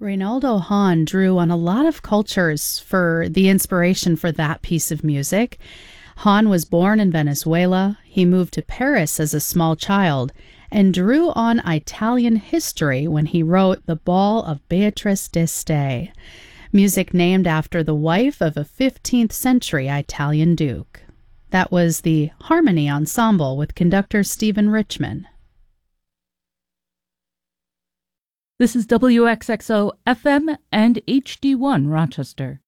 Reynaldo Hahn drew on a lot of cultures for the inspiration for that piece of music. Hahn was born in Venezuela. He moved to Paris as a small child and drew on Italian history when he wrote The Ball of Beatrice d'Este, music named after the wife of a 15th century Italian duke. That was the Harmony Ensemble with conductor Stephen Richman. This is WXXO FM and HD1 Rochester.